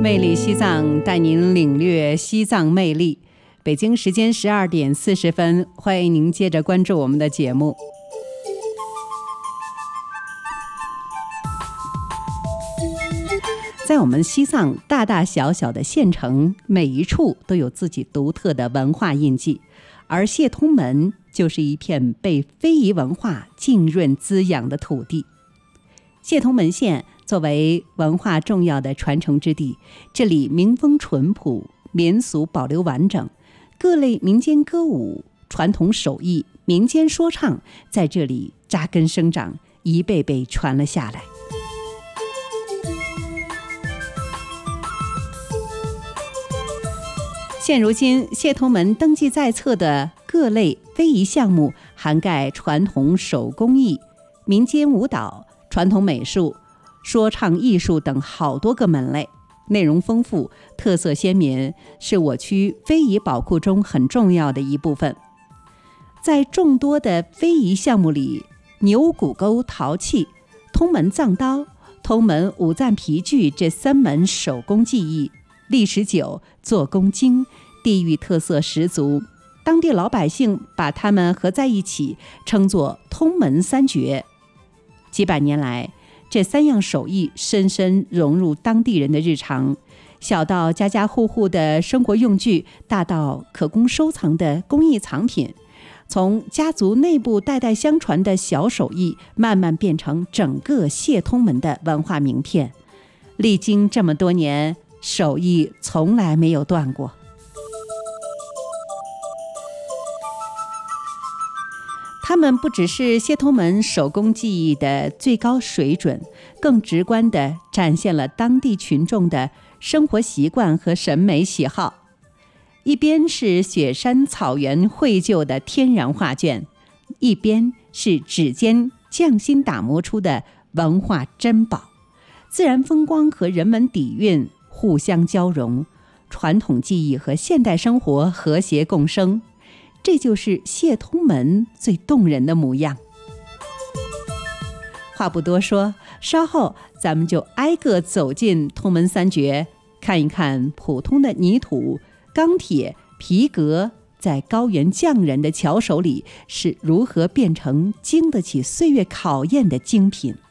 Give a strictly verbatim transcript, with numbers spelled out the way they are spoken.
魅力西藏带您领略西藏魅力。北京时间十二点四十分，欢迎您接着关注我们的节目。在我们西藏大大小小的县城，每一处都有自己独特的文化印记，而谢通门就是一片被非遗文化浸润滋养的土地。谢通门县作为文化重要的传承之地，这里民风淳朴，民俗保留完整，各类民间歌舞、传统手艺、民间说唱在这里扎根生长，一辈辈传了下来。现如今，谢通门登记在册的各类非遗项目涵盖传统手工艺、民间舞蹈、传统美术、说唱艺术等好多个门类，内容丰富，特色鲜明，是我区非遗宝库中很重要的一部分。在众多的非遗项目里，牛骨钩陶器、通门藏刀、通门五赞皮具这三门手工技艺历史久，做工精，地域特色十足，当地老百姓把它们合在一起，称作通门三绝。几百年来，这三样手艺深深融入当地人的日常，小到家家户户的生活用具，大到可供收藏的工艺藏品，从家族内部代代相传的小手艺，慢慢变成整个谢通门的文化名片。历经这么多年，手艺从来没有断过。他们不只是谢通门手工技艺的最高水准，更直观地展现了当地群众的生活习惯和审美喜好。一边是雪山草原绘就的天然画卷，一边是指尖匠心打磨出的文化珍宝。自然风光和人文底蕴互相交融，传统技艺和现代生活和谐共生，这就是谢通门最动人的模样。话不多说，稍后咱们就挨个走进通门三绝，看一看普通的泥土、钢铁、皮革在高原匠人的巧手里是如何变成经得起岁月考验的精品。